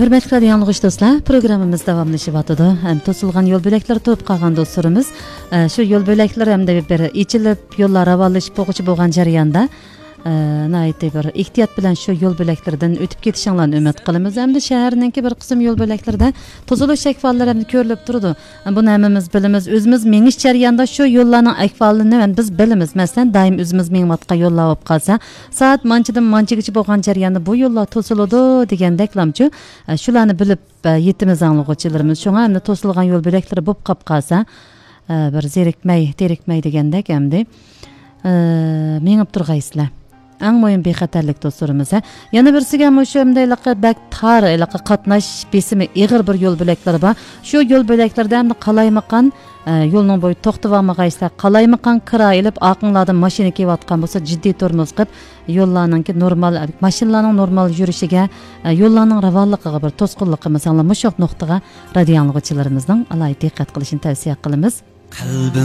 Hürmetli yanlış dostlar, programımız devamlaşıvatıdı. Hem tosulgan yol bölekleri to'p qalgan dostlarımız, şu yol bölekleri hem de bir içilip yollar avalışıp boğucu boğan jarayanda nayetde bir ihtiyat bilen şu yol böleklerden ötüp ketişinglarni ümit qilamiz. Hem de şehirninki bir qism yol böleklerinde tozuluş ahvollari hem ko'rilib turadi. Buni hammamiz bilamiz. O'zimiz menish jarayonida şu yollarning ahvolini biz bilamiz. Masalan, doim o'zimiz mengmatqa yo'llar olib qolsa, soat manchadan manchagacha bo'lgan jarayonda bu yo'llar to'siladi degandeklamchi. Shularni bilib yetimiz anglag'uvchilarimiz shunga ham to'silgan yo'l bo'laklari bo'lib qolib qolsa, bir terikmay degandek hamda mengib turg'aysizlar. Ang moyun bexatarlik dostlarımız. Yana birsiga şu hamdaylıqı bak tar ilaqa qatnash besimi ig'ir bir yo'l bo'laklari bor. Shu yo'l bo'laklarda ham qalaymaqan yo'lning bo'yi to'xtab olmag'aysizlar. Qalaymaqan kira ilib aqinlardan mashina kelayotgan bo'lsa jiddiy tormoz qilib yo'llarning normal mashinalarning normal yurishiga yo'llarning ravonligiga bir to'sqinlik masalan mushoq nuqtaga radio anglag'uchilarimizning alohida diqqat qilishini tavsiya qilamiz.